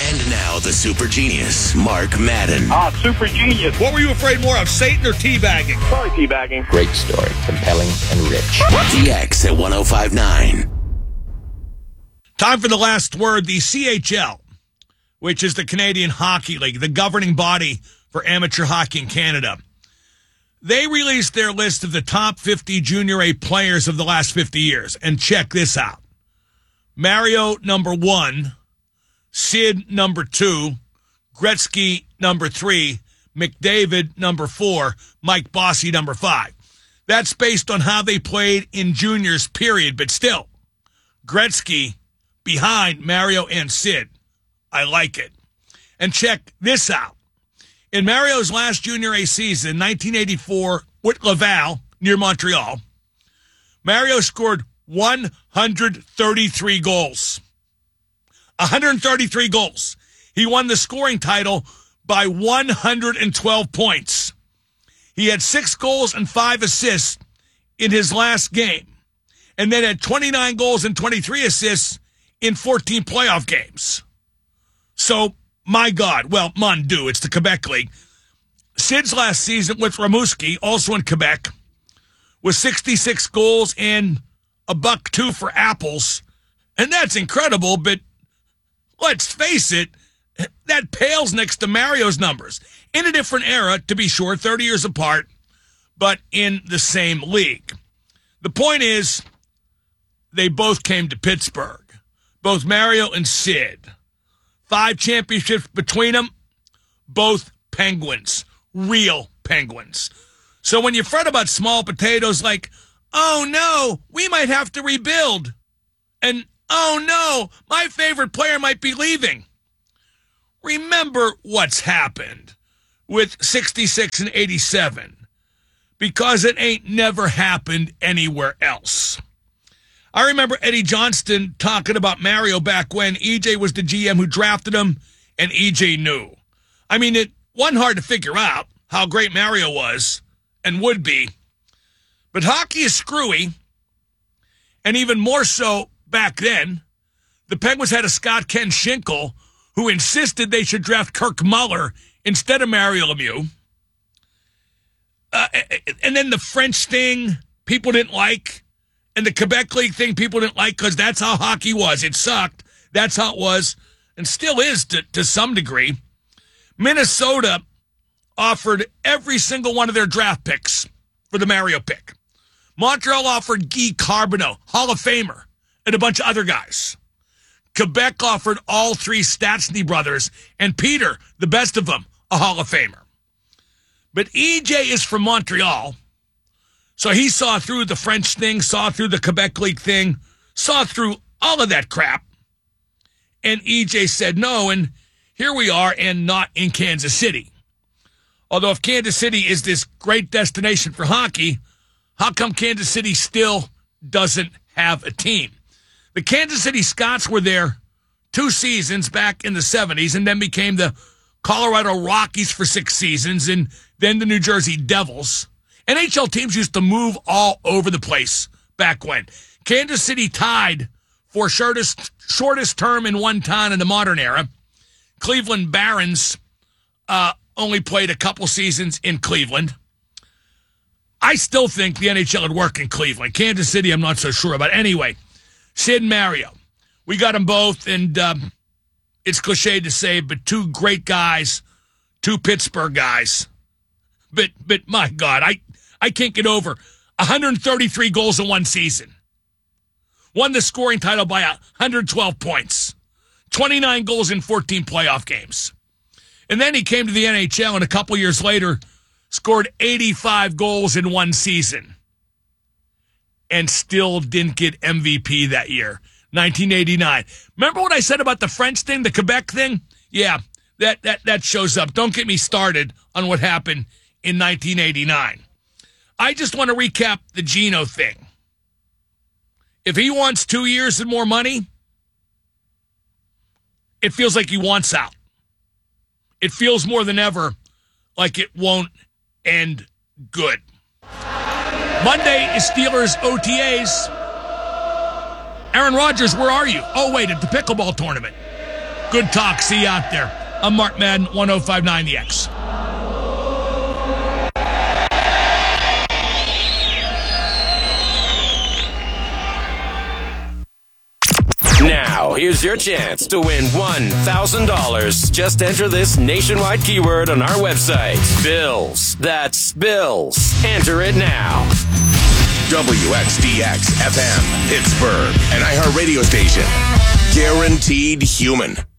And now the super genius, Mark Madden. Super genius. What were you afraid more of, Satan or teabagging? Probably teabagging. Great story, compelling and rich. The X at 105.9. Time for the last word. The CHL, which is the Canadian Hockey League, the governing body for amateur hockey in Canada. They released their list of the top 50 Junior A players of the last 50 years. And check this out. Mario, number 1. Sid, number 2. Gretzky, number 3. McDavid, number 4. Mike Bossy, number 5. That's based on how they played in juniors, period. But still, Gretzky behind Mario and Sid. I like it. And check this out. In Mario's last Junior A season, 1984, with Laval, near Montreal, Mario scored 133 goals. 133 goals. He won the scoring title by 112 points. He had 6 goals and 5 assists in his last game, and then had 29 goals and 23 assists in 14 playoff games. So, my God, well, Mon Dieu, it's the Quebec League. Sid's last season with Rimouski, also in Quebec, was 66 goals and $1.02 for apples. And that's incredible, but let's face it, that pales next to Mario's numbers. In a different era, to be sure, 30 years apart, but in the same league. The point is, they both came to Pittsburgh. Both Mario and Sid. 5 championships between them, both Penguins. Real Penguins. So when you fret about small potatoes like, oh no, we might have to rebuild, and oh no, my favorite player might be leaving, remember what's happened with 66 and 87, because it ain't never happened anywhere else. I remember Eddie Johnston talking about Mario back when EJ was the GM who drafted him, and EJ knew. I mean, it wasn't hard to figure out how great Mario was and would be. But hockey is screwy, and even more so back then. The Penguins had a Scott Ken Schinkel who insisted they should draft Kirk Muller instead of Mario Lemieux. And then the French thing people didn't like. And the Quebec League thing people didn't like because that's how hockey was. It sucked. That's how it was, and still is to some degree. Minnesota offered every single one of their draft picks for the Mario pick. Montreal offered Guy Carbonneau, Hall of Famer, and a bunch of other guys. Quebec offered all 3 Stastny brothers, and Peter, the best of them, a Hall of Famer. But EJ is from Montreal, so he saw through the French thing, saw through the Quebec League thing, saw through all of that crap. And EJ said no, and here we are, and not in Kansas City. Although if Kansas City is this great destination for hockey, how come Kansas City still doesn't have a team? The Kansas City Scots were there 2 seasons back in the 70s, and then became the Colorado Rockies for 6 seasons, and then the New Jersey Devils. NHL teams used to move all over the place back when. Kansas City tied for shortest term in one town in the modern era. Cleveland Barons only played a couple seasons in Cleveland. I still think the NHL would work in Cleveland. Kansas City, I'm not so sure about. Anyway, Sid and Mario. We got them both, and it's cliche to say, but 2 great guys, 2 Pittsburgh guys. But my God, I can't get over 133 goals in one season. Won the scoring title by 112 points. 29 goals in 14 playoff games. And then he came to the NHL, and a couple years later, scored 85 goals in one season. And still didn't get MVP that year, 1989. Remember what I said about the French thing, the Quebec thing? Yeah, that shows up. Don't get me started on what happened in 1989. I just want to recap the Gino thing. If he wants 2 years and more money, it feels like he wants out. It feels more than ever like it won't end good. Monday is Steelers OTAs. Aaron Rodgers, where are you? Oh, wait, at the pickleball tournament. Good talk. See you out there. I'm Mark Madden, 1059 The X. Now, here's your chance to win $1,000. Just enter this nationwide keyword on our website. Bills. That's Bills. Enter it now. WXDX FM, Pittsburgh, an iHeart radio station. Guaranteed human.